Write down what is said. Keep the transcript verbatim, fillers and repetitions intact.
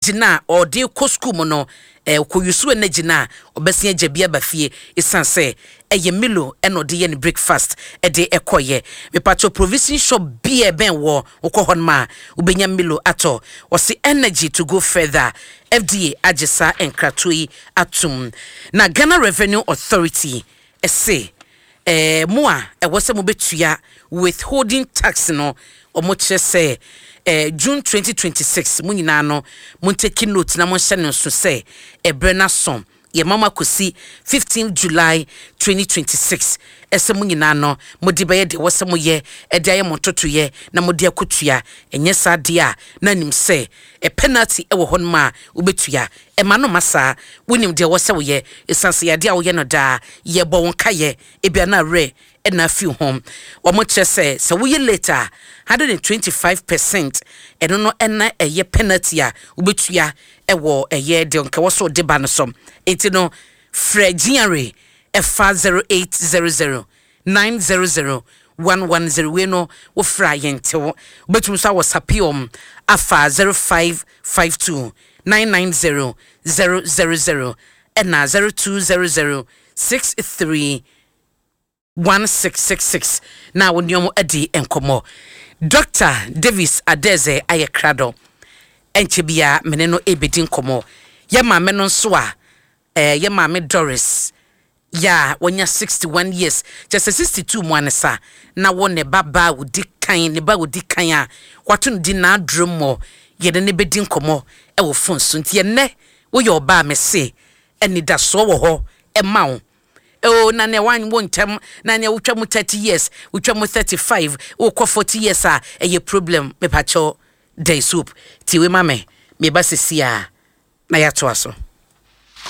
jina or de ko school mo no eh ko yusu na jina obesi agya ba fie isan se eye milo eno de ye ni breakfast e de ekoye me pacho provision shop bia ben wo ukọ ma ubenya milo ato wasi energy to go further F D A agesa enkratoi atum na Ghana Revenue Authority ese eh moa e wose mo betua withholding tax no omo kire se eh June twenty twenty-six mu nyina no mun take note na mon hye no so se e brena som ye mama kosi fifteenth July twenty twenty-six ese mu nyina no modi be ye de wose mo ye e de aye mototo ye na modi akotua enye sade a na nim se e penalty e wo hon ma ubetua e ma no masa wonim de wose wo ye esanse ya de a wo ye no da ye bo won kaye e bia na re e na fi home wo mo kire se se wo ye later one hundred twenty-five percent e no no ena e ye penalty a ubetua e wo e ye de onka wo so de ba no som enti no fregiare F zero eight zero zero nine zero zero one one zero we no wo fra yente betum so wo sapiom afa zero five five two nine nine zero zero zero zero and na zero two zero zero six three one six six six na wo nyomo adi enkomo Doctor Davis Adeze ayekrado enchebia meneno ebedi nkomo ye ma me no so a eh ye ma me Doris ya wonya sixty-one years just sixty-two mo anesa na wo ne baba wo di kan ne ba wo di kan a wato no di na adromo ye de ne bedi nkomo e wo fon so ntie ne wo ye oba me se eni da so wo ho e ma wo oh na ne wan won tem na ne wotwa mu thirty years wotwa mu thirty-five wo ko forty years a e ye problem me pa cho day soup ti we mame me ba sesia na ya to aso